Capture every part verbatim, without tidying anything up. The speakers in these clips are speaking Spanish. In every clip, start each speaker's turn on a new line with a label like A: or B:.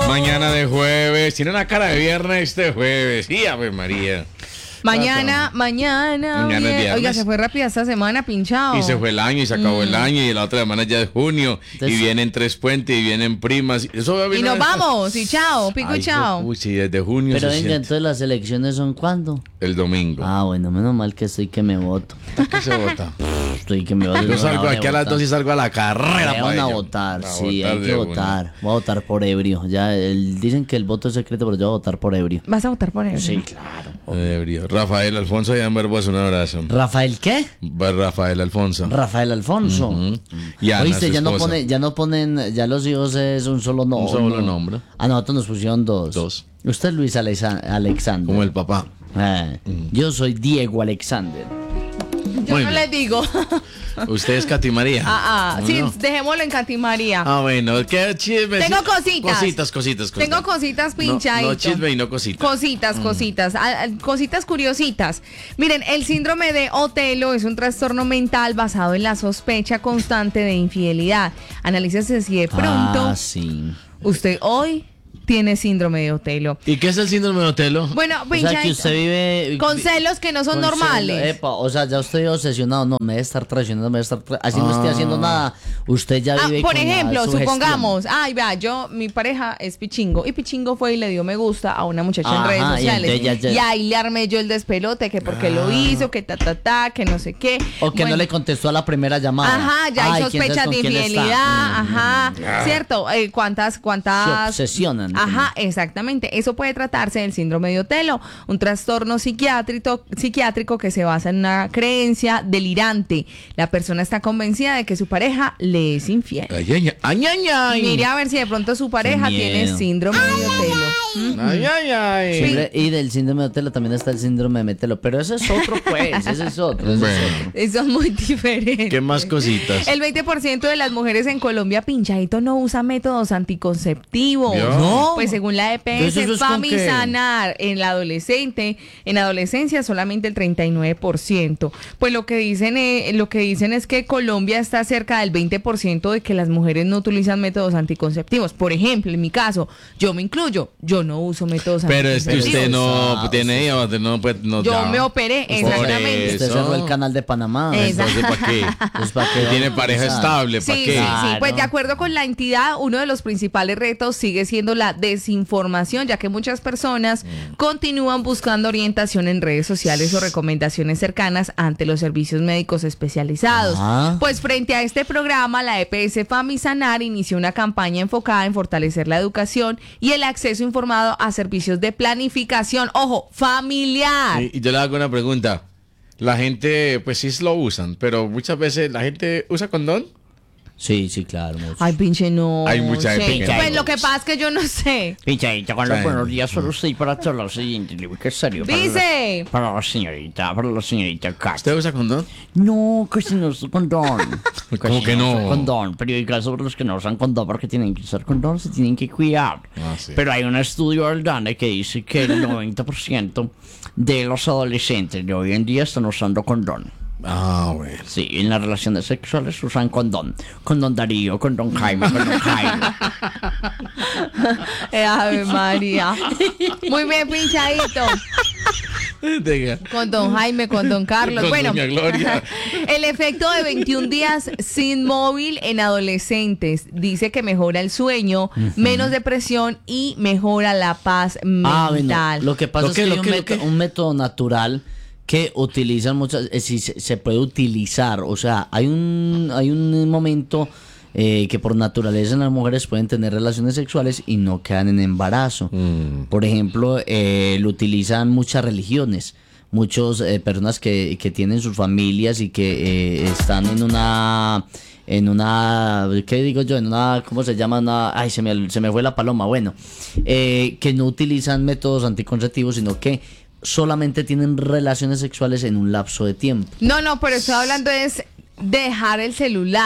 A: Mañana de jueves. Tiene una cara de viernes este jueves. Sí, Ave María.
B: Mañana, mañana.
A: Mañana es
B: oye,
A: viernes.
B: Oiga, se fue rápida esta semana, pinchado.
A: Y se fue el año y se acabó mm. el año y la otra semana ya es junio. Entonces, y vienen tres puentes y vienen primas. Eso
B: y nos vamos, y chao, pico y chao.
A: Uy, sí, desde junio.
C: Pero venga, entonces las elecciones son ¿cuándo?
A: El domingo.
C: Ah, bueno, menos mal que estoy que me voto.
A: ¿Qué se vota?
C: Estoy que me voto.
A: Yo salgo aquí a las dos y salgo a la carrera.
C: Van a votar, a sí, votar hay que votar. Una. Voy a votar por ebrio. Ya el, dicen que el voto es secreto, pero yo voy a votar por ebrio.
B: ¿Vas a votar por ebrio?
C: Sí, claro.
A: Ebrio. Rafael Alfonso y Amberboas, un abrazo.
C: ¿Rafael qué?
A: Rafael Alfonso.
C: Rafael Alfonso.
A: Uh-huh. Y Ana,
C: oíste, ya no, pone, ya no ponen, ya los hijos es un solo nombre.
A: Un solo nombre.
C: A nosotros nos pusieron dos.
A: Dos.
C: Usted es Luis Alexander.
A: Como el papá.
C: Eh, uh-huh. Yo soy Diego Alexander.
B: Yo Muy no bien. le digo.
A: ¿Usted es Katy María?
B: Ah, ah, sí, no? Dejémoslo en Katy María.
A: Ah, bueno, ¿qué chisme?
B: Tengo cositas.
A: Cositas, cositas, cositas.
B: Tengo cositas pinchaditas.
A: No, no chisme y no cositas.
B: Cositas, mm. cositas. Ah, cositas curiositas. Miren, el síndrome de Otelo es un trastorno mental basado en la sospecha constante de infidelidad. Analícese si de pronto
C: ah, sí.
B: usted hoy tiene síndrome de Otelo.
A: ¿Y qué es el síndrome de Otelo?
B: Bueno,
C: pincha, o sea, que usted vive
B: con celos que no son normales.
C: Celo, epa, o sea, ya usted vive obsesionado, no, me debe estar traicionando, me debe estar tra- así ah. no estoy haciendo nada. Usted ya vive
B: ah, por
C: con
B: ejemplo,
C: la
B: supongamos, ay, vea, yo, mi pareja es Pichingo y Pichingo fue y le dio me gusta a una muchacha
C: Ajá,
B: en redes sociales.
C: Y, ya, ya.
B: y ahí le armé yo el despelote, que porque ah. lo hizo, que ta, ta, ta, que no sé qué.
C: O que bueno. no le contestó a la primera llamada.
B: Ajá, ya hay sospechas de infidelidad, ajá,
A: ah.
B: ¿cierto? Eh, ¿Cuántas, cuántas?
C: Se obsesionan.
B: Ajá, exactamente. Eso puede tratarse del síndrome de Otelo, un trastorno psiquiátrico, psiquiátrico que se basa en una creencia delirante. La persona está convencida de que su pareja le es infiel.
A: Ay, ay, ay, ay, ay.
B: Mire a ver si de pronto su pareja tiene síndrome de Otelo.
A: Ay, ay, ay.
C: Siempre, y del síndrome de Otelo también está el síndrome de Metelo, pero ese es otro, pues, ese es otro. Ese
A: bueno.
C: es otro.
B: Eso es muy diferente.
A: ¿Qué más cositas?
B: El veinte por ciento de las mujeres en Colombia, pinchadito, no usa métodos anticonceptivos.
C: No.
B: Pues según la E P S Famisanar, en la adolescente, en adolescencia solamente el treinta y nueve por ciento. Pues lo que dicen, eh, lo que dicen es que Colombia está cerca del veinte por ciento de que las mujeres no utilizan métodos anticonceptivos. Por ejemplo, en mi caso, yo me incluyo, yo no uso métodos
A: Pero anticonceptivos. Pero es que usted no
C: ah,
A: tiene hijos, no, pues, no,
B: yo
A: ya.
B: me operé, exactamente.
C: Usted cerró el canal de Panamá.
A: Entonces, ¿para qué?
C: Pues, ¿para qué
A: tiene pareja estable, ¿para
B: sí,
A: qué?
B: Sí,
C: claro.
B: sí, pues de acuerdo con la entidad, uno de los principales retos sigue siendo la desinformación, ya que muchas personas mm. continúan buscando orientación en redes sociales o recomendaciones cercanas ante los servicios médicos especializados.
C: Ah.
B: Pues frente a este programa, la E P S Famisanar inició una campaña enfocada en fortalecer la educación y el acceso informado a servicios de planificación, ojo, familiar.
A: Y, y yo le hago una pregunta. La gente, pues sí lo usan, pero muchas veces la gente usa condón.
C: Sí, sí, claro. Mucho.
B: Ay, pinche, no.
A: Hay mucha
B: sí.
A: gente.
B: Pues lo que pasa es que yo no sé.
D: Pinchadita, con los buenos días, solo estoy para hacer lo siguiente. ¿Qué serio?
B: Dice.
D: Para la, para la señorita, para la señorita Castro.
A: ¿Usted usa condón?
D: No, casi no uso condón.
A: ¿Cómo que no?
D: Uso condón, pero hay casos los que no usan condón porque tienen que usar condón, se tienen que cuidar.
A: Ah, sí.
D: Pero hay un estudio del D A N E que dice que el noventa por ciento de los adolescentes de hoy en día están usando condón.
A: Ah, bueno.
D: Sí, en las relaciones sexuales usan condón. Condón Darío, condón Jaime, condón Jaime.
B: eh, Ave María. Muy bien, pinchadito. Con don Jaime, con don Carlos.
A: Con
B: bueno,
A: doña Gloria.
B: El efecto de veintiún días sin móvil en adolescentes dice que mejora el sueño, uh-huh. menos depresión y mejora la paz mental. Ah, bueno,
C: lo que pasa
A: ¿Lo
C: es
A: que,
C: que,
A: lo
C: hay
A: que,
C: un,
A: lo
C: método,
A: que?
C: un método natural que utilizan muchas, eh, si se, se puede utilizar, o sea, hay un hay un momento eh, que por naturaleza las mujeres pueden tener relaciones sexuales y no quedan en embarazo. Mm. Por ejemplo, eh, lo utilizan muchas religiones, muchas eh, personas que, que tienen sus familias y que eh, están en una en una, ¿qué digo yo? En una, ¿cómo se llama? Una, ay, se me, se me fue la paloma, bueno, eh, que no utilizan métodos anticonceptivos, sino que solamente tienen relaciones sexuales en un lapso de tiempo.
B: No, no, pero estoy hablando es dejar el celular.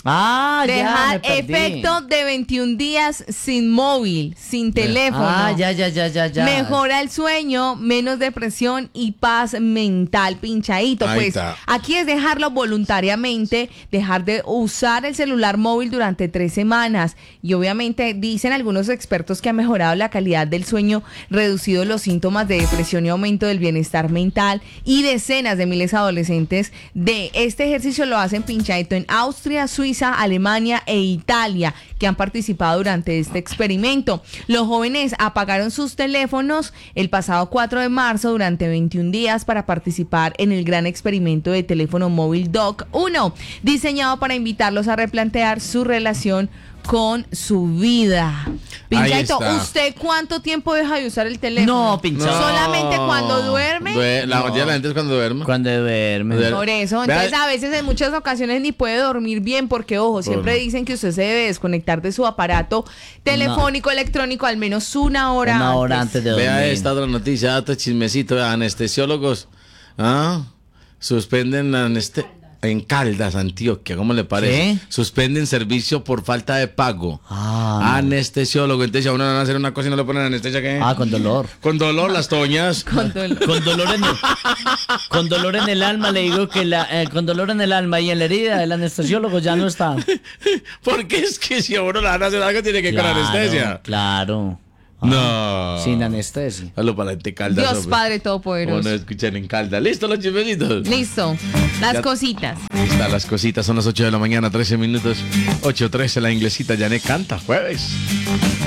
C: Ah, ya, me
B: Dejar
C: perdí.
B: efecto de veintiún días sin móvil, sin teléfono.
C: Ah, ya, ya, ya, ya, ya.
B: Mejora el sueño, menos depresión y paz mental, pinchadito.
A: Ahí
B: Pues
A: está.
B: aquí es dejarlo voluntariamente, dejar de usar el celular móvil durante tres semanas. Y obviamente dicen algunos expertos que ha mejorado la calidad del sueño, reducido los síntomas de depresión y aumento del bienestar mental. Y decenas de miles de adolescentes de este ejercicio lo hacen pinchadito en Austria, Suiza, Alemania e Italia, que han participado durante este experimento. Los jóvenes apagaron sus teléfonos el pasado cuatro de marzo durante veintiún días para participar en el gran experimento de teléfono móvil D O C uno, diseñado para invitarlos a replantear su relación con su vida. Pinchadito,
A: está.
B: ¿usted cuánto tiempo deja de usar el teléfono?
C: No, Pinchadito.
B: ¿Solamente cuando duerme?
A: Due- la
C: No.
A: mayoría de la gente es cuando duerme.
C: Cuando duerme.
A: Duerme.
B: Por eso,
A: Vea-
B: entonces a veces en muchas ocasiones ni puede dormir bien porque, ojo, siempre
A: Por-
B: dicen que usted se debe desconectar de su aparato telefónico, electrónico al menos una hora
C: Una hora antes de dormir.
A: Vea esta otra noticia, otro chismecito. Vea, anestesiólogos ¿ah? suspenden aneste en Caldas, Antioquia. ¿Cómo le parece?
C: ¿Qué?
A: Suspenden servicio por falta de pago.
C: Ah,
A: Anestesiólogo. Entonces, si a uno le van a hacer una cosa y no le ponen anestesia, ¿qué?
C: ah, con dolor.
A: Con dolor, las toñas.
B: Con dolor.
C: Con dolor en el, con dolor en el alma, le digo que la, eh, con dolor en el alma y en la herida, el anestesiólogo ya no está.
A: Porque es que si a uno le van a hacer algo, tiene que ir con anestesia.
C: Claro.
A: No.
C: Sin anestesia.
A: Hazlo para la gente Caldas.
B: Dios
A: hombre.
B: Padre
A: Como
B: Todopoderoso.
A: no escuchan en Caldas. ¿Listo los chismecitos?
B: Listo. Las
A: Ya-
B: cositas.
A: Ahí están las cositas, son las ocho de la mañana, trece minutos. ocho trece, la inglesita Janet canta, jueves.